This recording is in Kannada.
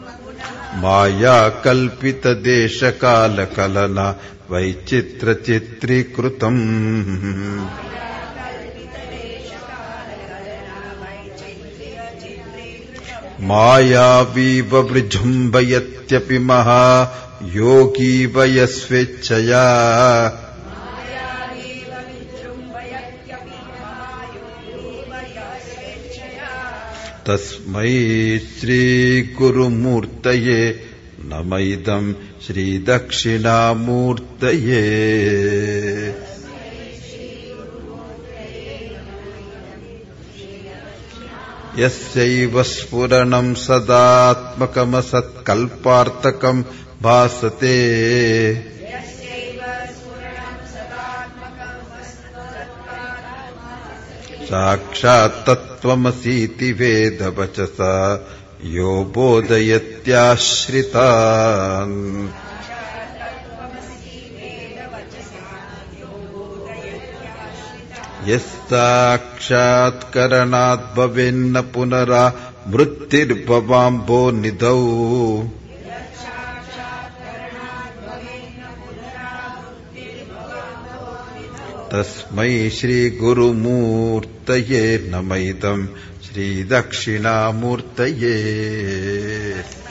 ಮಾಯಾ ಕಲ್ಪಿತ ದೇಶ ಕಾಲ ಕಲನ ವೈಚಿತ್ರ ಚಿತ್ರೀಕೃತಂ ಮಾಯಾವೀವ ವಿಜೃಂಭಯತ್ಯಪಿ ಮಹಾ ಯೋಗಿ ವಯಸ್ವೇಚ್ಛಯಾ ತಸ್ಮೈ ಶ್ರೀ ಗುರುಮೂರ್ತಯೇ ನಮೈದಂ ಶ್ರೀ ದಕ್ಷಿಣಾಮೂರ್ತಯೇ. ಯಸ್ಯೈವ ಸ್ಫುರಣಂ ಸದಾತ್ಮಕಮಸತ್ಕಲ್ಪಾರ್ಥಕಂ ಭಾಸತೆ ಸಾಕ್ಷಾತ್ ತತ್ವಮಸೀತಿ ವೇದವಚಸ ಯೋ ಬೋಧಯತ್ಯಾಶ್ರಿತಾನ್. ಯಸ್ಸಾಕ್ಷಾತ್ಕರಣಾತ್ ಭವೇನ್ನ ಪುನರಾ ಮೃತ್ಯುರ್ಭವಾಂಭೋ ನಿಧೌ. ತಸ್ಮೈ ಶ್ರೀ ಗುರುಮೂರ್ತಯೇ ನಮೈದಂ ಶ್ರೀ ದಕ್ಷಿಣಾಮೂರ್ತಯೇ.